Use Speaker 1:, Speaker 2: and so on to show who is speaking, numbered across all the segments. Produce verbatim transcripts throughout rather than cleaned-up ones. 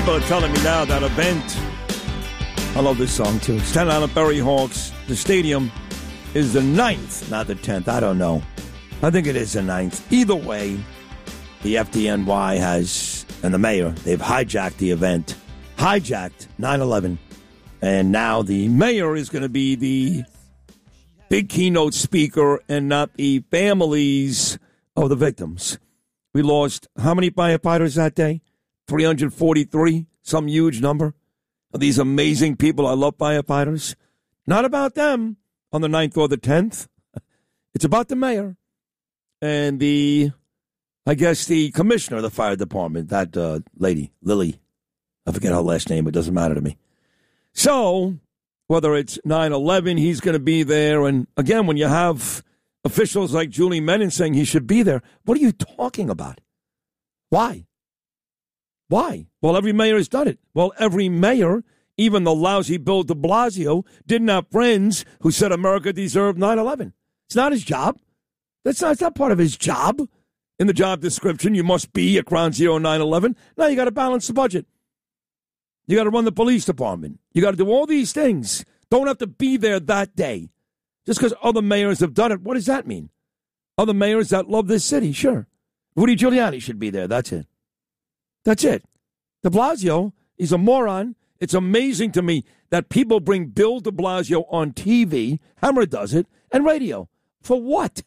Speaker 1: People are telling me now that event. I love this song, too. Staten Island Berry Hawks. The stadium is the ninth, not the tenth. I don't know. I think it is the ninth. Either way, the F D N Y has, and the mayor, they've hijacked the event. Hijacked nine eleven. And now the mayor is going to be the big keynote speaker and not the families of the victims. We lost how many firefighters that day? three hundred forty-three, some huge number. These amazing people. I love firefighters. Not about them on the ninth or the tenth. It's about the mayor and the, I guess, the commissioner of the fire department, that uh, lady, Lily. I forget her last name. It doesn't matter to me. So, whether it's nine eleven, he's going to be there. And, again, when you have officials like Julie Menin saying he should be there, what are you talking about? Why? Why? Well, every mayor has done it. Well, every mayor, even the lousy Bill de Blasio, didn't have friends who said America deserved nine eleven. It's not his job. That's not, it's not part of his job. In the job description, you must be at Ground Zero nine eleven. Now you got to balance the budget. You got to run the police department. You got to do all these things. Don't have to be there that day. Just because other mayors have done it, what does that mean? Other mayors that love this city, sure. Rudy Giuliani should be there. That's it. That's it. De Blasio, he's a moron. It's amazing to me that people bring Bill de Blasio on T V, Hammer does it, and radio. For what?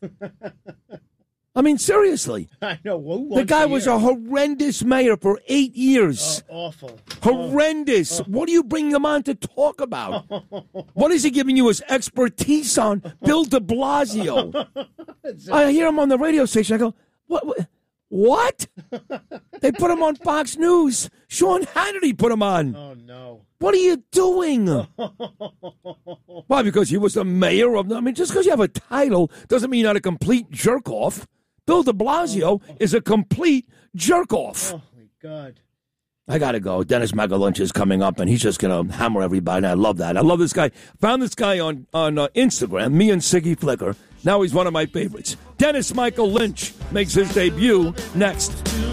Speaker 1: I mean, seriously.
Speaker 2: I know. Who
Speaker 1: the guy was a horrendous mayor for eight years.
Speaker 2: Uh, awful.
Speaker 1: Horrendous. Oh. What are you bringing him on to talk about? What is he giving you his expertise on? Bill de Blasio. I hear him on the radio station. I go, what? what? What? They put him on Fox News. Sean Hannity put him on.
Speaker 2: Oh, no.
Speaker 1: What are you doing? Why? Because he was the mayor of... I mean, just because you have a title doesn't mean you're not a complete jerk-off. Bill de Blasio oh. is a complete jerk-off.
Speaker 2: Oh, my God.
Speaker 1: I got to go. Dennis Megalunch is coming up, and he's just going to hammer everybody. I love that. I love this guy. Found this guy on, on uh, Instagram, me and Siggy Flicker. Now he's one of my favorites. Dennis Michael Lynch makes his debut next.